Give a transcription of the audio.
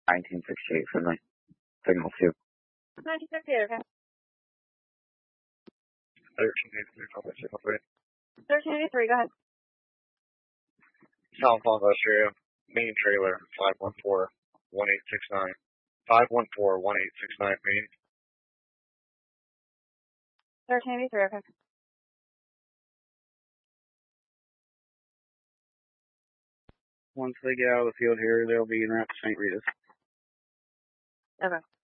1968 Finley. Signal 2. 1968, okay. 1383, Signal 3. 1383, go ahead. South West area, main trailer, 514-1869. 514-1869, main. 1383, okay. Once they get out of the field here, they'll be en route to St. Rita's. Okay.